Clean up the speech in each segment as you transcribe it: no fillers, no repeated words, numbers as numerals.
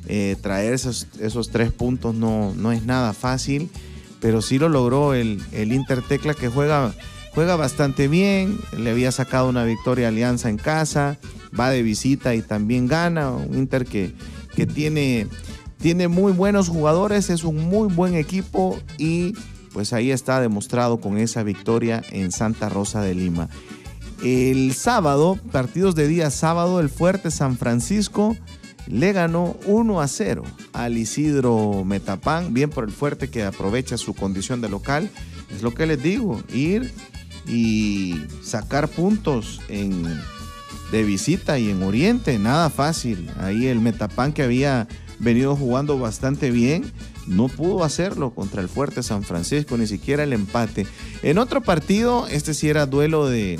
traer esos 3 puntos no es nada fácil, pero sí lo logró el Intertecla, que juega bastante bien. Le había sacado una victoria a Alianza en casa, va de visita y también gana. Un Inter que tiene muy buenos jugadores, es un muy buen equipo y pues ahí está demostrado con esa victoria en Santa Rosa de Lima. El sábado, partidos de día sábado, el Fuerte San Francisco le ganó 1-0 al Isidro Metapán, bien por el Fuerte, que aprovecha su condición de local. Es lo que les digo, ir y sacar puntos de visita y en Oriente, nada fácil. Ahí el Metapán, que había venido jugando bastante bien, no pudo hacerlo contra el Fuerte San Francisco, ni siquiera el empate. En otro partido, este sí era duelo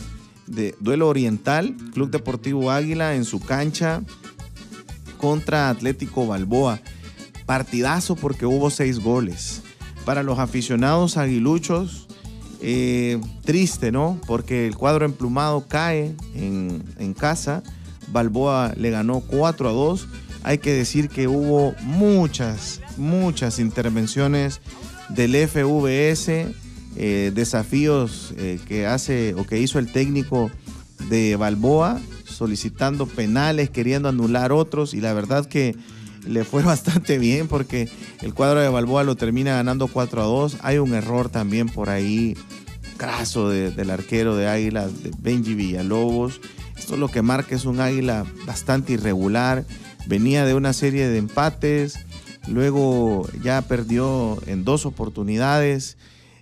oriental, Club Deportivo Águila en su cancha contra Atlético Balboa. Partidazo porque hubo 6 goles. Para los aficionados aguiluchos, triste, ¿no? Porque el cuadro emplumado cae en casa. Balboa le ganó 4-2. Hay que decir que hubo muchas intervenciones del FVS, desafíos que hizo el técnico de Balboa, solicitando penales, queriendo anular otros, y la verdad que le fue bastante bien porque el cuadro de Balboa lo termina ganando 4-2. Hay un error también por ahí craso del arquero de Águila, de Benji Villalobos. Esto lo que marca es un Águila bastante irregular. Venía de una serie de empates, luego ya perdió en 2 oportunidades.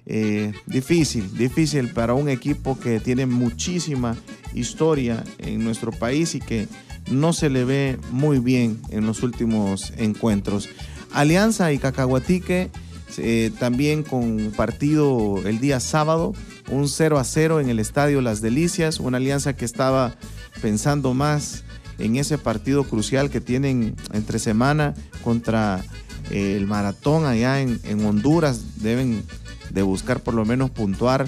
Difícil para un equipo que tiene muchísima historia en nuestro país y que no se le ve muy bien en los últimos encuentros. Alianza y Cacahuatique también con partido el día sábado, un 0-0 en el Estadio Las Delicias, una Alianza que estaba pensando más en ese partido crucial que tienen entre semana contra el Maratón allá en Honduras. Deben de buscar por lo menos puntuar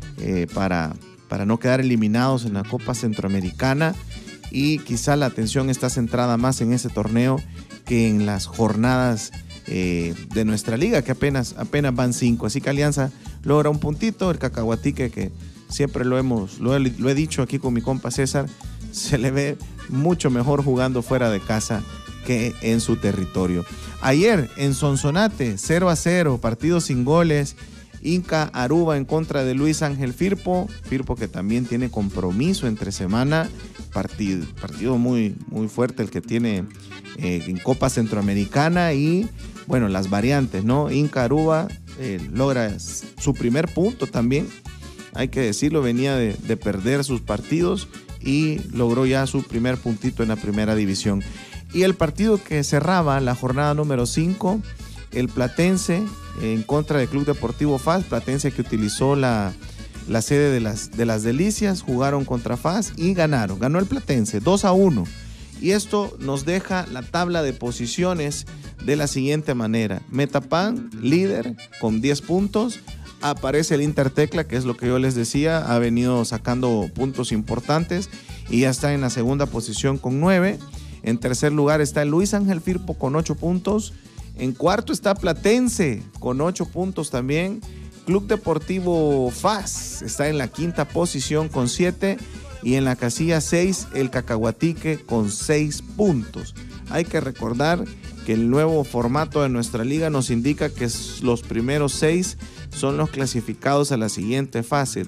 para no quedar eliminados en la Copa Centroamericana, y quizá la atención está centrada más en ese torneo que en las jornadas de nuestra liga, que apenas van 5. Así que Alianza logra un puntito. El Cacahuatique, que siempre lo he dicho aquí con mi compa César, se le ve mucho mejor jugando fuera de casa que en su territorio. Ayer en Sonsonate, 0-0, partido sin goles. Inca Aruba en contra de Luis Ángel Firpo que también tiene compromiso entre semana. Partido muy fuerte el que tiene en Copa Centroamericana. Y bueno, las variantes, ¿no? Inca Aruba logra su primer punto también, hay que decirlo, venía de perder sus partidos y logró ya su primer puntito en la primera división. Y el partido que cerraba la jornada número 5, el Platense en contra del Club Deportivo FAS. Platense, que utilizó la sede de las Delicias, jugaron contra FAS y ganó el Platense 2-1. Y esto nos deja la tabla de posiciones de la siguiente manera: Metapán líder con 10 puntos, aparece el Intertecla, que es lo que yo les decía, ha venido sacando puntos importantes y ya está en la segunda posición con 9. En tercer lugar está el Luis Ángel Firpo con 8 puntos. En cuarto está Platense con 8 puntos también. Club Deportivo FAS está en la quinta posición con 7. Y en la casilla 6, el Cacahuatique con 6 puntos. Hay que recordar que el nuevo formato de nuestra liga nos indica que los primeros 6 son los clasificados a la siguiente fase.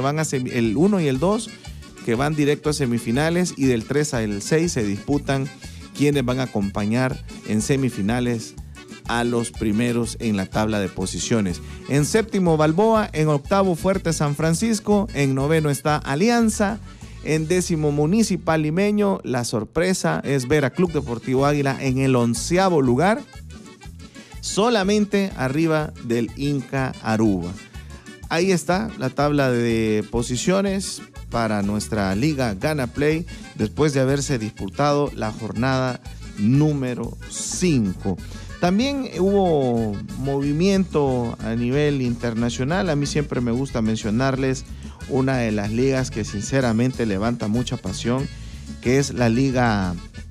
El 1 y el 2 que van directo a semifinales, y del 3 al 6 se disputan quienes van a acompañar en semifinales a los primeros en la tabla de posiciones. En séptimo Balboa, en octavo Fuerte San Francisco, en noveno está Alianza, en décimo Municipal Limeño. La sorpresa es ver a Club Deportivo Águila en el 11º lugar, solamente arriba del Inca Aruba. Ahí está la tabla de posiciones para nuestra liga Gana Play, después de haberse disputado la jornada número 5. También hubo movimiento a nivel internacional. A mí siempre me gusta mencionarles una de las ligas que sinceramente levanta mucha pasión, que es la Liga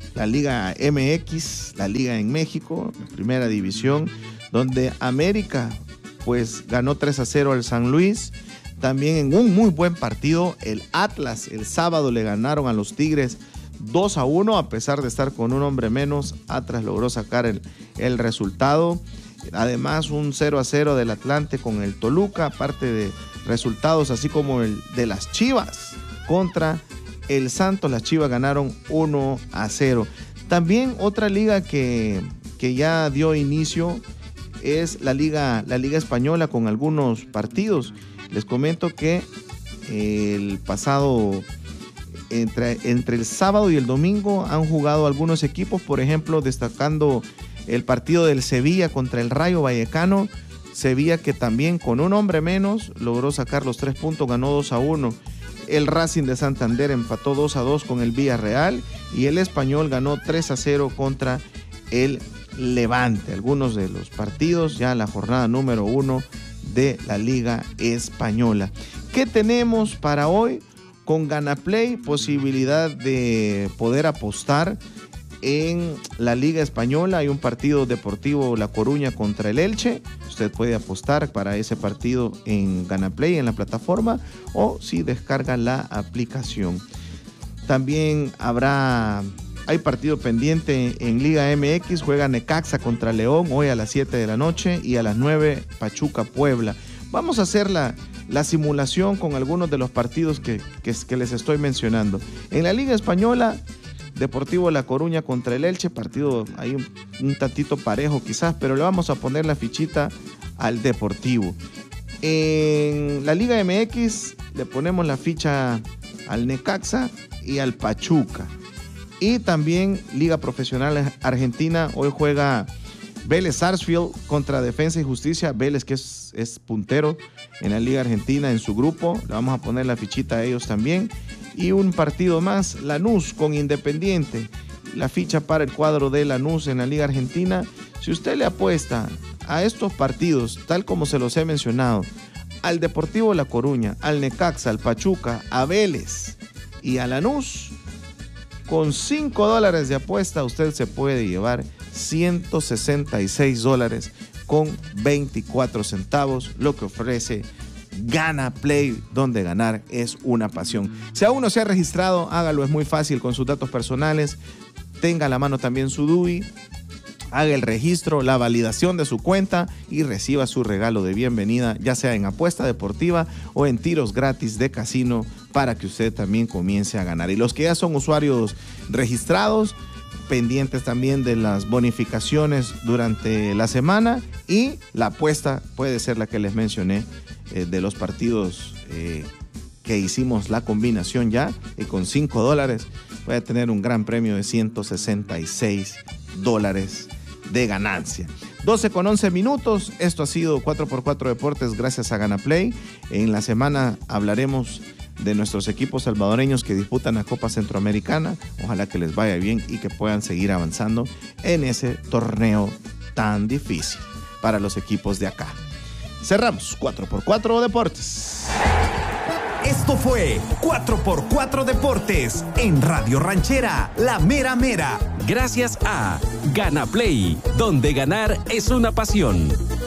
la Liga MX, la Liga en México, la primera división, donde América pues ganó 3-0 al San Luis. También en un muy buen partido, el Atlas el sábado le ganaron a los Tigres 2-1, a pesar de estar con un hombre menos. Atlas logró sacar el resultado. Además, un 0-0 del Atlante con el Toluca, aparte de resultados así como el de las Chivas contra el Santos. Las Chivas ganaron 1-0. También otra liga que ya dio inicio es la Liga Española, con algunos partidos. Les comento que el pasado, entre el sábado y el domingo, han jugado algunos equipos, por ejemplo, destacando el partido del Sevilla contra el Rayo Vallecano. Sevilla, que también con un hombre menos logró sacar los 3 puntos, ganó 2-1. El Racing de Santander empató 2-2 con el Villarreal, y el Español ganó 3-0 contra el Levante. Algunos de los partidos ya en la jornada número 1 de la Liga Española. ¿Qué tenemos para hoy? Con Ganaplay, posibilidad de poder apostar en la Liga Española. Hay un partido Deportivo La Coruña contra el Elche. Usted puede apostar para ese partido en Ganaplay, en la plataforma, o si descarga la aplicación. También hay partido pendiente en Liga MX. Juega Necaxa contra León hoy a las 7 de la noche, y a las 9 Pachuca Puebla. Vamos a hacer la simulación con algunos de los partidos que les estoy mencionando. En la Liga Española, Deportivo La Coruña contra el Elche, partido ahí un tantito parejo quizás, pero le vamos a poner la fichita al Deportivo. En la Liga MX le ponemos la ficha al Necaxa y al Pachuca. Y también Liga Profesional Argentina, hoy juega Vélez Sarsfield contra Defensa y Justicia. Vélez, que es puntero en la Liga Argentina en su grupo, le vamos a poner la fichita a ellos también. Y un partido más, Lanús con Independiente, la ficha para el cuadro de Lanús en la Liga Argentina. Si usted le apuesta a estos partidos, tal como se los he mencionado, al Deportivo La Coruña, al Necaxa, al Pachuca, a Vélez y a Lanús, con $5 de apuesta usted se puede llevar $166 con 24 centavos, lo que ofrece Ganaplay, donde ganar es una pasión. Si aún no se ha registrado, hágalo, es muy fácil, con sus datos personales. Tenga a la mano también su DUI, haga el registro, la validación de su cuenta y reciba su regalo de bienvenida, ya sea en apuesta deportiva o en tiros gratis de casino, para que usted también comience a ganar. Y los que ya son usuarios registrados, pendientes también de las bonificaciones durante la semana, y la apuesta puede ser la que les mencioné, de los partidos que hicimos la combinación ya, y con $5 puede tener un gran premio de $166 de ganancia. 12:11. Esto ha sido 4x4 Deportes, gracias a Ganaplay. En la semana hablaremos de nuestros equipos salvadoreños que disputan la Copa Centroamericana. Ojalá que les vaya bien y que puedan seguir avanzando en ese torneo tan difícil para los equipos de acá. Cerramos 4x4 Deportes. Esto fue 4x4 Deportes en Radio Ranchera, La Mera Mera. Gracias a Ganaplay, donde ganar es una pasión.